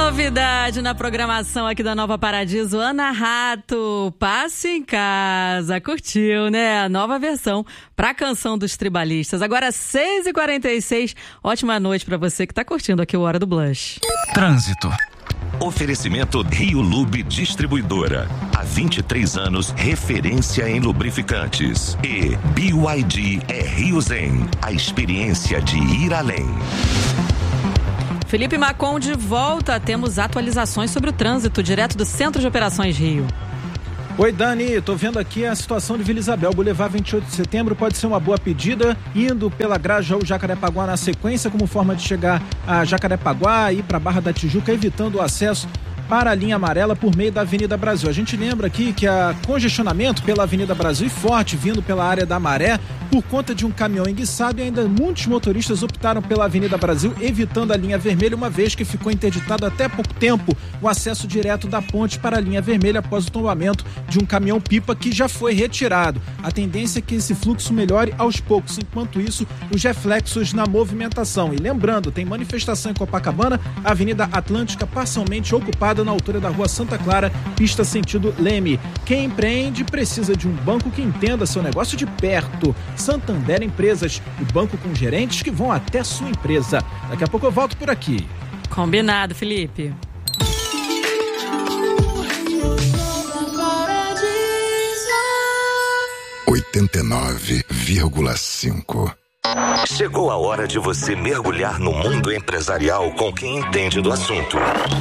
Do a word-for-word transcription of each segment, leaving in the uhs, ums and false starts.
Novidade na programação aqui da Nova Paradiso, Ana Rato, Passe em Casa, curtiu, né? A nova versão para a canção dos tribalistas. Agora seis e quarenta e seis, ótima noite para você que está curtindo aqui o Hora do Blush. Trânsito. Oferecimento Rio Lube Distribuidora. Há vinte e três anos, referência em lubrificantes. E B Y D é Rio Zen, a experiência de ir além. Felipe Macon de volta, temos atualizações sobre o trânsito direto do Centro de Operações Rio. Oi, Dani, tô vendo aqui a situação de Vila Isabel. Boulevard vinte e oito de setembro pode ser uma boa pedida, indo pela Grajaú Jacarepaguá na sequência, como forma de chegar a Jacarepaguá e ir para Barra da Tijuca, evitando o acesso para a linha amarela por meio da Avenida Brasil. A gente lembra aqui que a congestionamento pela Avenida Brasil é forte, vindo pela área da Maré, por conta de um caminhão enguiçado, e ainda muitos motoristas optaram pela Avenida Brasil, evitando a linha vermelha, uma vez que ficou interditado até pouco tempo o acesso direto da ponte para a linha vermelha após o tombamento de um caminhão-pipa que já foi retirado. A tendência é que esse fluxo melhore aos poucos, enquanto isso, os reflexos na movimentação. E lembrando, tem manifestação em Copacabana, a Avenida Atlântica parcialmente ocupada na altura da Rua Santa Clara, pista sentido Leme. Quem empreende precisa de um banco que entenda seu negócio de perto. Santander Empresas, o banco com gerentes que vão até sua empresa. Daqui a pouco eu volto por aqui. Combinado, Felipe. oitenta e nove vírgula cinco. Chegou a hora de você mergulhar no mundo empresarial com quem entende do assunto.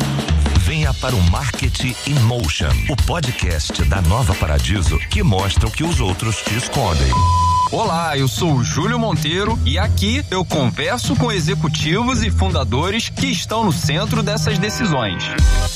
Venha para o Marketing in Motion, o podcast da Nova Paradiso que mostra o que os outros te escondem. Olá, eu sou o Júlio Monteiro e aqui eu converso com executivos e fundadores que estão no centro dessas decisões.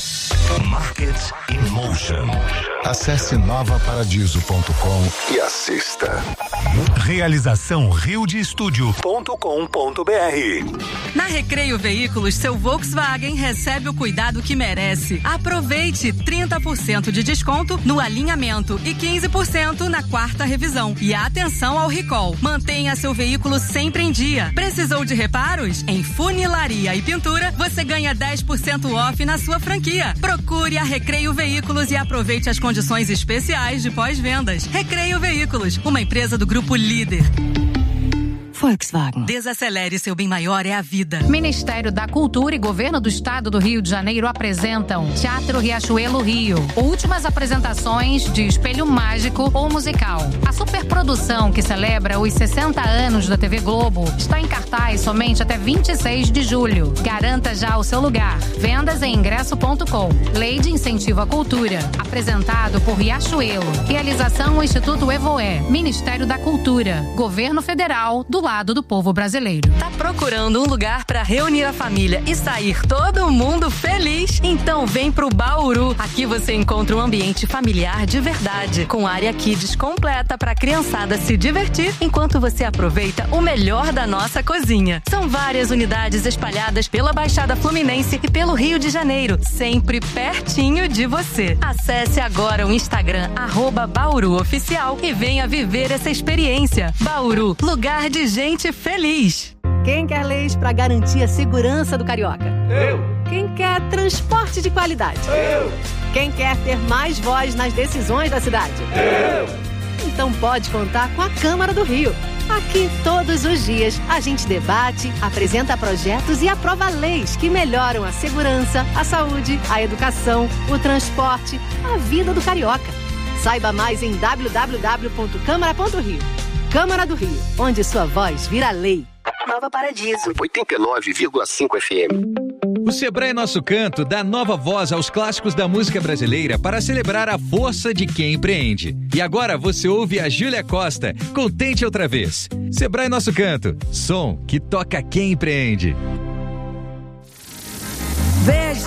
Marketing in Motion. Acesse nova paradiso ponto com e assista. Realização rio de estúdio ponto com ponto br. Na Recreio Veículos, seu Volkswagen recebe o cuidado que merece. Aproveite trinta por cento de desconto no alinhamento e quinze por cento na quarta revisão. E atenção ao recall. Mantenha seu veículo sempre em dia. Precisou de reparos? Em funilaria e pintura, você ganha dez por cento off na sua franquia. Procure a Recreio Veículos e aproveite as condições especiais de pós-vendas. Recreio Veículos, uma empresa do Grupo Líder. Volkswagen. Desacelere, seu bem maior é a vida. Ministério da Cultura e Governo do Estado do Rio de Janeiro apresentam Teatro Riachuelo Rio. Últimas apresentações de Espelho Mágico ou Musical. A superprodução que celebra os sessenta anos da T V Globo está em cartaz somente até vinte e seis de julho. Garanta já o seu lugar. Vendas em ingresso ponto com. Lei de Incentivo à Cultura. Apresentado por Riachuelo. Realização Instituto Evoé. Ministério da Cultura. Governo Federal do lado do povo brasileiro. Tá procurando um lugar para reunir a família e sair todo mundo feliz? Então vem pro Bauru. Aqui você encontra um ambiente familiar de verdade, com área kids completa para a criançada se divertir enquanto você aproveita o melhor da nossa cozinha. São várias unidades espalhadas pela Baixada Fluminense e pelo Rio de Janeiro, sempre pertinho de você. Acesse agora o Instagram arroba Bauru Oficial e venha viver essa experiência. Bauru, lugar de gente feliz. Quem quer leis para garantir a segurança do carioca? Eu. Quem quer transporte de qualidade? Eu. Quem quer ter mais voz nas decisões da cidade? Eu. Então pode contar com a Câmara do Rio. Aqui, todos os dias, a gente debate, apresenta projetos e aprova leis que melhoram a segurança, a saúde, a educação, o transporte, a vida do carioca. Saiba mais em w w w ponto câmara ponto rio. Câmara do Rio, onde sua voz vira lei. Nova Paradiso. oitenta e nove vírgula cinco F M. O Sebrae Nosso Canto dá nova voz aos clássicos da música brasileira para celebrar a força de quem empreende. E agora você ouve a Júlia Costa com Tente Outra Vez. Sebrae Nosso Canto, som que toca quem empreende. Vejo